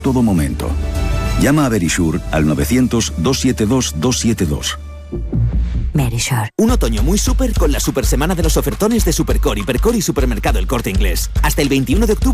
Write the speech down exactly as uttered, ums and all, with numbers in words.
todo momento. Llama a Verisure al novecientos, doscientos setenta y dos, doscientos setenta y dos. Verisure. Un otoño muy súper con la super semana de los ofertones de Supercore, Hipercore y Supermercado El Corte Inglés. Hasta el veintiuno de octubre